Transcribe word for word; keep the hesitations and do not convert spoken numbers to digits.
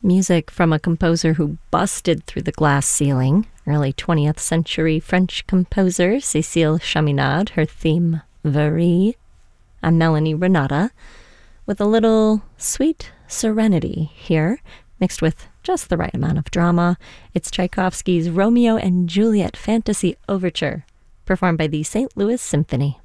Music from a composer who busted through the glass ceiling, early twentieth century French composer Cécile Chaminade, her theme, Varie. I'm Melanie Renata, with a little sweet serenity here, mixed with just the right amount of drama. It's Tchaikovsky's Romeo and Juliet Fantasy Overture, performed by the Saint Louis Symphony.